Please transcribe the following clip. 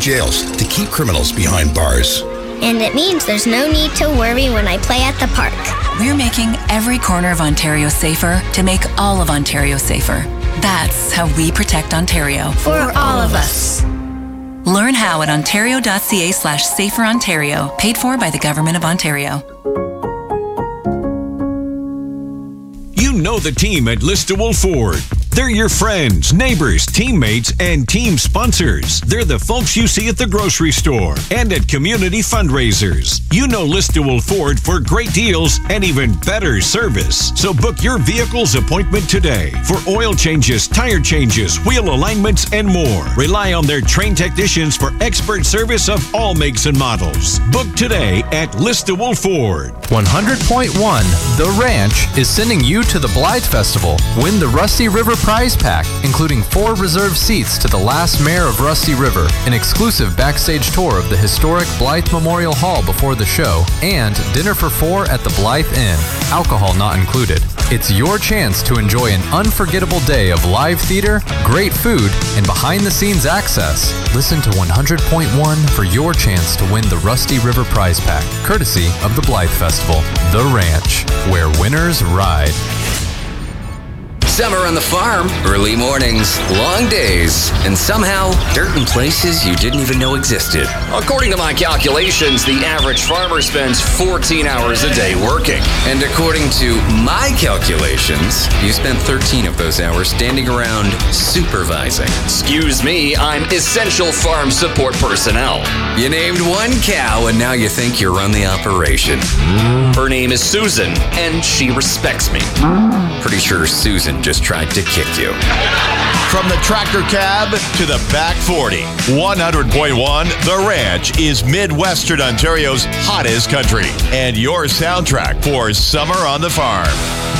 jails to keep criminals behind bars. And it means there's no need to worry when I play at the park. We're making every corner of Ontario safer to make all of Ontario safer. That's how we protect Ontario. For all of us. Learn how at ontario.ca/saferontario, paid for by the Government of Ontario. You know the team at Listowel Ford. They're your friends, neighbors, teammates, and team sponsors. They're the folks you see at the grocery store and at community fundraisers. You know Listowel Ford for great deals and even better service. So book your vehicle's appointment today for oil changes, tire changes, wheel alignments, and more. Rely on their trained technicians for expert service of all makes and models. Book today at Listowel Ford. 100.1 The Ranch is sending you to the Blythe Festival. Win the Rusty River Prize Pack, including 4 reserved seats to the last mayor of Rusty River, an exclusive backstage tour of the historic Blythe Memorial Hall before the show, and dinner for 4 at the Blythe Inn. Alcohol not included. It's your chance to enjoy an unforgettable day of live theater, great food, and behind-the-scenes access. Listen to 100.1 for your chance to win the Rusty River Prize Pack, courtesy of the Blythe Festival. The Ranch, where winners ride. Summer on the farm, early mornings, long days, and somehow dirt in places you didn't even know existed. According to my calculations, the average farmer spends 14 hours a day working. And according to my calculations, you spend 13 of those hours standing around supervising. Excuse me, I'm essential farm support personnel. You named one cow and now you think you run the operation. Her name is Susan, and she respects me. Pretty sure Susan just tried to kick you. From the tractor cab to the back 40, 100.1 The Ranch is Midwestern Ontario's hottest country and your soundtrack for summer on the farm.